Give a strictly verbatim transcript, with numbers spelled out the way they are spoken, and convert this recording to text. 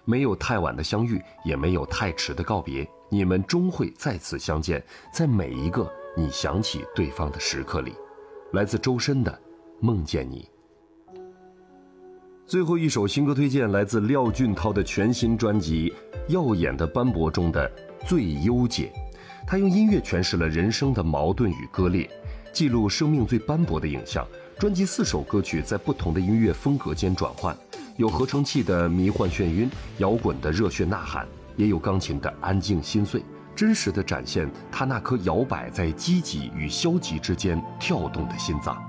没有太晚的相遇，也没有太迟的告别，你们终会再次相见，在每一个你想起对方的时刻里。来自周深的《梦见你》。最后一首新歌推荐来自廖俊涛的全新专辑《耀眼的斑驳》中的《最优解》。他用音乐诠释了人生的矛盾与割裂，记录生命最斑驳的影像。专辑四首歌曲在不同的音乐风格间转换，有合成器的迷幻眩晕，摇滚的热血呐喊，也有钢琴的安静心碎，真实地展现他那颗摇摆在积极与消极之间跳动的心脏。